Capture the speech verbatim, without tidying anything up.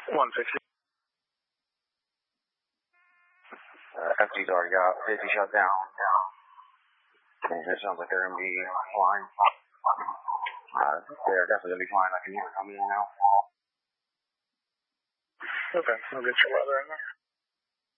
one sixty. Uh, F G's already got safety shut down. And it sounds like they're going to be flying. Uh, they're definitely going to be flying. I can hear it coming in now. Okay, I'll get your weather in there.